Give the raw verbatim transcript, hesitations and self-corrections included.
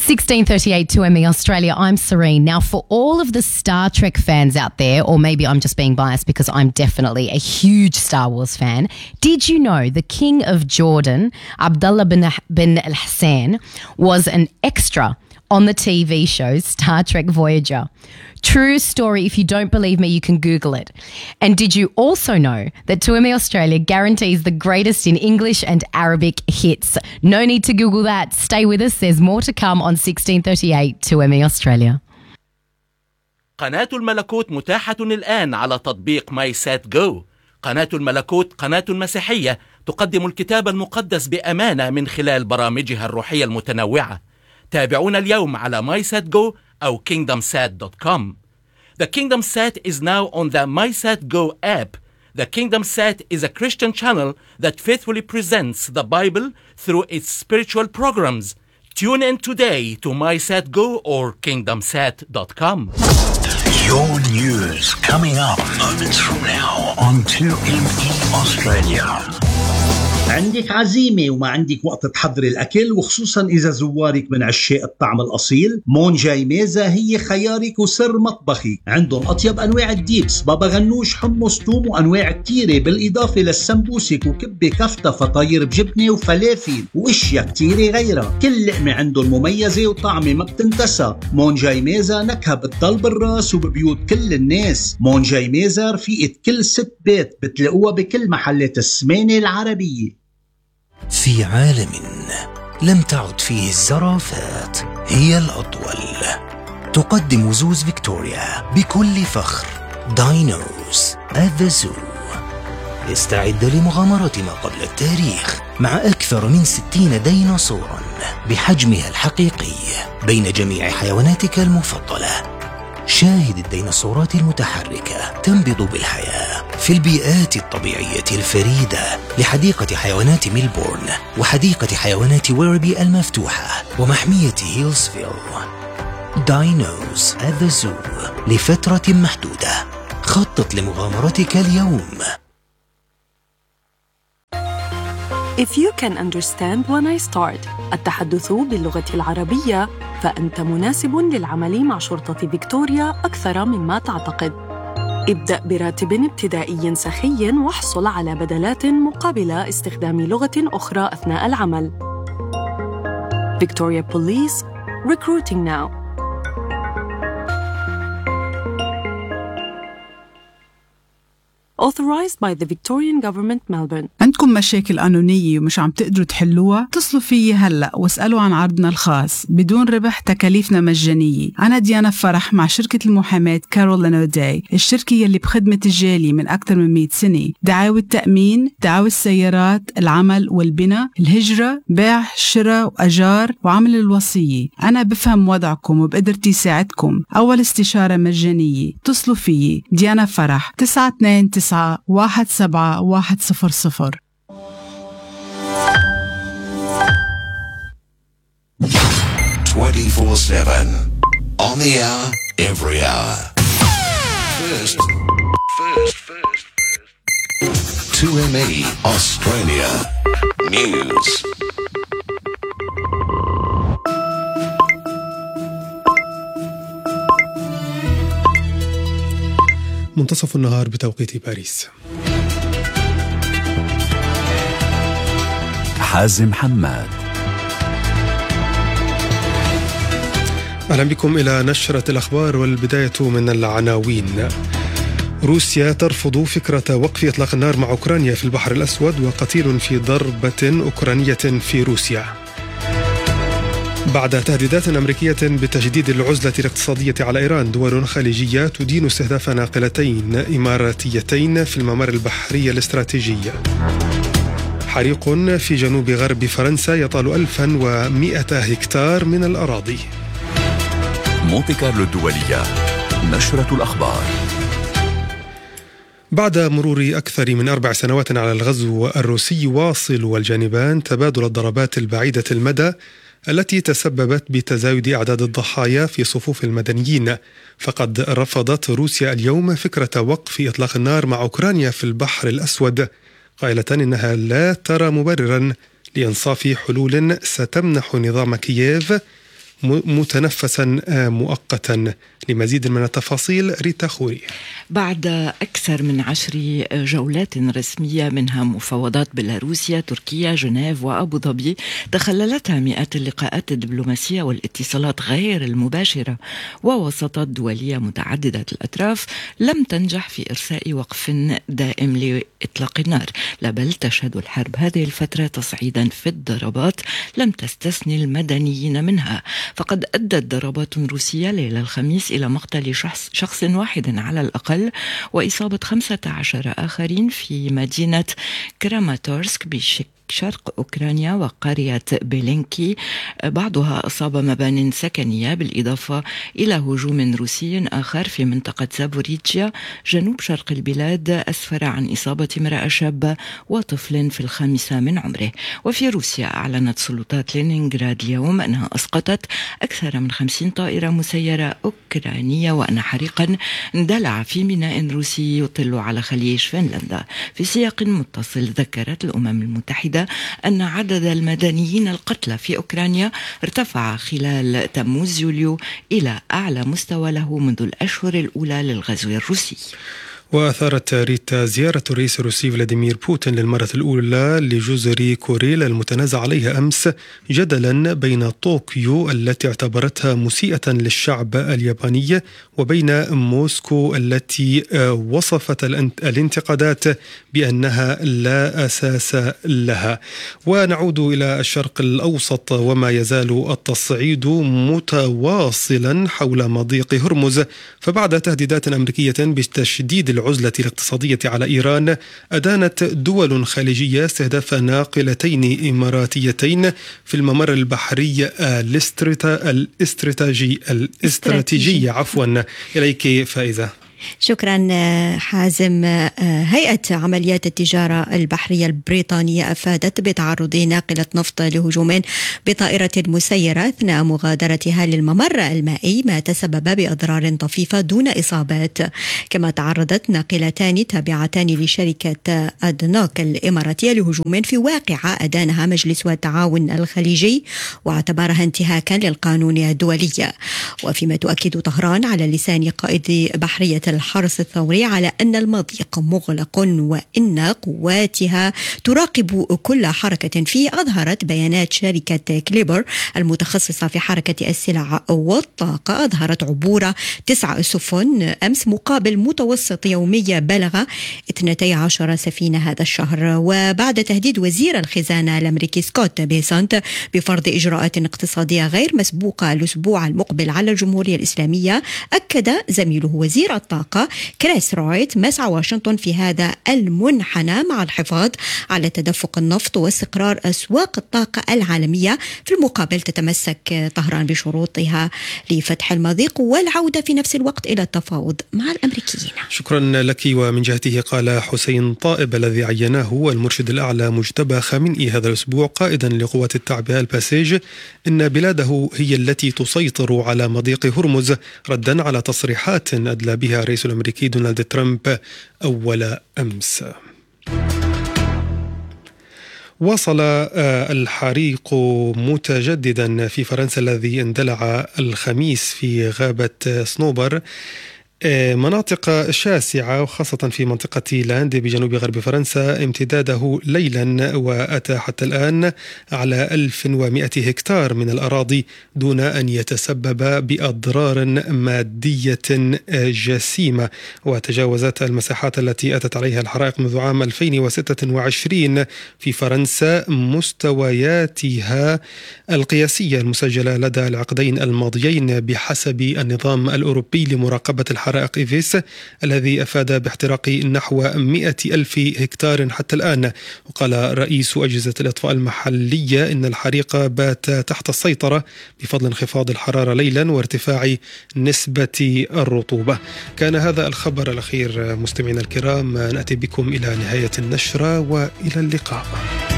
sixteen thirty-eight two M E Australia. I'm Serene. Now, for all of the Star Trek fans out there, or maybe I'm just being biased because I'm definitely a huge Star Wars fan, did you know the King of Jordan, Abdullah bin, bin al-Hassan, was an extra on the T V show Star Trek Voyager? True story. If you don't believe me, you can Google it. And did you also know that two M E Australia guarantees the greatest in English and Arabic hits? No need to Google that. Stay with us. There's more to come on sixteen thirty-eight two M E Australia. قناة الملكوت متاحة الآن على تطبيق ماي سات جو. قناة الملكوت قناة مسيحية تقدم الكتاب المقدس بأمانة من خلال برامجها الروحية المتنوعة. تابعونا اليوم على MySatGo أو kingdom sat dot com. The Kingdom Sat is now on the MySatGo app. The Kingdom Sat is a Christian channel that faithfully presents the Bible through its spiritual programs. Tune in today to MySatGo or kingdom sat dot com. Your news coming up moments from now on two M E Australia. عندك عزيمة وما عندك وقت تحضري الأكل، وخصوصا إذا زوارك من عشاق الطعم الأصيل، مونجاي ميزة هي خيارك وسر مطبخي. عندهم أطيب أنواع الديبس، بابا غنوش، حمص، توم، وأنواع كتيرة، بالإضافة للسمبوسك وكبة كفتة، فطاير بجبنة وفلافل وإشياء كتيرة غيرها. كل لقمة عندهم مميزة وطعمة ما بتنتسى. مونجاي ميزة نكهة بتضل بالراس وببيوت كل الناس. مونجاي ميزة رفيقة كل ست بيت، بتلاقوها بكل محلات السمانة العربية. في عالم لم تعد فيه الزرافات هي الأطول، تقدم زوز فيكتوريا بكل فخر داينوز at the Zoo. استعد لمغامرة ما قبل التاريخ مع أكثر من ستين ديناصورا بحجمها الحقيقي بين جميع حيواناتك المفضلة. شاهد الديناصورات المتحركة تنبض بالحياة في البيئات الطبيعية الفريدة لحديقة حيوانات ميلبورن وحديقة حيوانات ويربي المفتوحة ومحمية هيلزفيل. داينوز at the Zoo لفترة محدودة. خطط لمغامرتك اليوم. If you can understand when I start التحدث باللغة العربية، فأنت مناسب للعمل مع شرطة فيكتوريا أكثر مما تعتقد. ابدأ براتب ابتدائي سخي واحصل على بدلات مقابل استخدام لغة أخرى أثناء العمل. Victoria Police, recruiting now. Authorized by the Victorian Government, Melbourne. عندكم مشاكل قانونية ومش عم تقدروا تحلوها؟ اتصلوا فيي هلأ واسألوا عن عرضنا الخاص بدون ربح، تكاليفنا مجانية. أنا ديانا فرح مع شركة المحاماة كارول أوداي، الشركة يلي بخدمة الجالية من أكثر من مئة سنة. دعاوى التأمين، دعاوى السيارات، العمل والبناء، الهجرة، بيع، شراء وأجار، وعمل الوصية. أنا بفهم وضعكم وبقدرتي ساعدكم. أول استشارة مجانية. اتصلوا فيي ديانا فرح تسعة اثنين تسعة واحد سبعة واحد صفر صفر. twenty-four seven on the hour, every hour. First, first, first, first. two M E Australia News. منتصف النهار بتوقيت باريس. حازم حماد. أهلا بكم إلى نشرة الأخبار، والبداية من العناوين. روسيا ترفض فكرة وقف إطلاق النار مع أوكرانيا في البحر الأسود، وقتيل في ضربة أوكرانية في روسيا. بعد تهديدات أمريكية بتجديد العزلة الاقتصادية على إيران، دول خليجية تدين استهداف ناقلتين إماراتيتين في الممر البحري الاستراتيجي. حريق في جنوب غرب فرنسا يطال ألفا ومئة هكتار من الأراضي. مونتي كارلو الدولية، نشرة الأخبار. بعد مرور أكثر من أربع سنوات على الغزو الروسي، يواصل الجانبان تبادل الضربات البعيدة المدى التي تسببت بتزايد أعداد الضحايا في صفوف المدنيين. فقد رفضت روسيا اليوم فكرة وقف إطلاق النار مع أوكرانيا في البحر الأسود، قائلة إنها لا ترى مبرراً لإنصاف حلول ستمنح نظام كييف متنفسا مؤقتا. لمزيد من التفاصيل ريتا خوري. بعد أكثر من عشر جولات رسمية منها مفاوضات بيلاروسيا، تركيا، جنيف وأبو ظبي، تخللتها مئات اللقاءات الدبلوماسية والاتصالات غير المباشرة ووساطات دولية متعددة الأطراف، لم تنجح في إرساء وقف دائم لإطلاق النار، لا بل تشهد الحرب هذه الفترة تصعيدا في الضربات لم تستثني المدنيين منها. فقد أدت ضربات روسية ليلة الخميس إلى مقتل شخص, شخص واحد على الأقل وإصابة خمسة عشر آخرين في مدينة كراماتورسك بشكل شرق أوكرانيا وقرية بيلينكي، بعضها أصاب مبان سكنية، بالإضافة إلى هجوم روسي آخر في منطقة زابوريجيا جنوب شرق البلاد أسفر عن إصابة امرأة شابة وطفل في الخامسة من عمره. وفي روسيا أعلنت سلطات لينينغراد اليوم أنها أسقطت أكثر من خمسين طائرة مسيرة أوكرانية وأن حريقا اندلع في ميناء روسي يطل على خليج فنلندا. في سياق متصل ذكرت الأمم المتحدة أن عدد المدنيين القتلى في أوكرانيا ارتفع خلال تموز يوليو إلى أعلى مستوى له منذ الأشهر الأولى للغزو الروسي. وأثارت ريتا زيارة الرئيس الروسي فلاديمير بوتين للمرة الأولى لجزر كوريل المتنازع عليها أمس جدلا بين طوكيو التي اعتبرتها مسيئة للشعب الياباني وبين موسكو التي وصفت الانتقادات بأنها لا أساس لها. ونعود إلى الشرق الأوسط، وما يزال التصعيد متواصلا حول مضيق هرمز، فبعد تهديدات أمريكية بتشديد العزلة الاقتصادية على إيران، أدانت دول خليجية استهداف ناقلتين إماراتيتين في الممر البحري الاستراتيجي الاستراتيجي عفوا. إليك فائزة. شكرا حازم. هيئة عمليات التجارة البحرية البريطانية أفادت بتعرض ناقلة نفط لهجوم بطائرة مسيرة أثناء مغادرتها للممر المائي، ما تسبب بأضرار طفيفة دون إصابات. كما تعرضت ناقلتان تابعتان لشركة أدنوك الإماراتية لهجوم في واقعة أدانها مجلس التعاون الخليجي واعتبرها انتهاكا للقانون الدولي. وفيما تؤكد طهران على لسان قائد بحرية الحرس الثوري على أن المضيق مغلق وإن قواتها تراقب كل حركة فيه، أظهرت بيانات شركة كليبر المتخصصة في حركة السلع والطاقة أظهرت عبور تسع سفن أمس مقابل متوسط يومي بلغ اثنتي عشر سفينة هذا الشهر. وبعد تهديد وزير الخزانة الأمريكي سكوت بيسنت بفرض إجراءات اقتصادية غير مسبوقة الأسبوع المقبل على الجمهورية الإسلامية، أكد زميله وزير الطاقة كريس رويت مسعى واشنطن في هذا المنحنى مع الحفاظ على تدفق النفط واستقرار أسواق الطاقة العالمية. في المقابل تتمسك طهران بشروطها لفتح المضيق والعودة في نفس الوقت إلى التفاوض مع الأمريكيين. شكرا لك. ومن جهته قال حسين طائب الذي عيناه المرشد الأعلى مجتبى خامنئي هذا الأسبوع قائدا لقوات التعبئة الباسيج إن بلاده هي التي تسيطر على مضيق هرمز، ردا على تصريحات أدلى بها الرئيس الأمريكي دونالد ترامب أول أمس. وصل الحريق متجددا في فرنسا الذي اندلع الخميس في غابة صنوبر مناطق شاسعة، وخاصة في منطقة لاند بجنوب غرب فرنسا. امتداده ليلا وأتى حتى الآن على ألف ومئة هكتار من الأراضي دون أن يتسبب بأضرار مادية جسيمة. وتجاوزت المساحات التي أتت عليها الحرائق منذ عام ألفين وستة وعشرين في فرنسا مستوياتها القياسية المسجلة لدى العقدين الماضيين بحسب النظام الأوروبي لمراقبة الحرائق حرائق إيفيس الذي أفاد باحتراق نحو مئة ألف هكتار حتى الآن. وقال رئيس أجهزة الإطفاء المحلية إن الحريق بات تحت السيطرة بفضل انخفاض الحرارة ليلا وارتفاع نسبة الرطوبة. كان هذا الخبر الأخير مستمعينا الكرام، نأتي بكم إلى نهاية النشرة وإلى اللقاء.